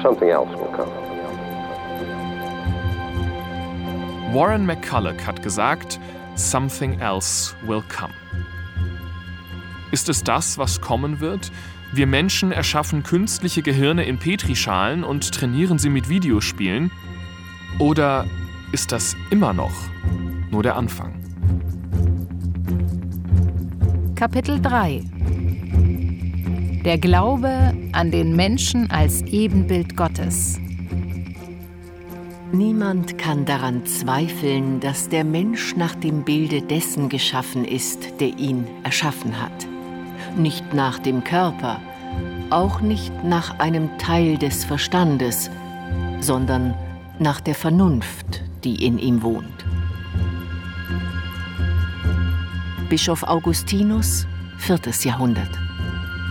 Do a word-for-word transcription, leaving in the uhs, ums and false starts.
something else will come. Warren McCulloch hat gesagt, something else will come. Ist es das, was kommen wird? Wir Menschen erschaffen künstliche Gehirne in Petrischalen und trainieren sie mit Videospielen? Oder ist das immer noch nur der Anfang? Kapitel drei. Der Glaube an den Menschen als Ebenbild Gottes. Niemand kann daran zweifeln, dass der Mensch nach dem Bilde dessen geschaffen ist, der ihn erschaffen hat. Nicht nach dem Körper, auch nicht nach einem Teil des Verstandes, sondern nach der Vernunft, die in ihm wohnt. Bischof Augustinus, viertes Jahrhundert.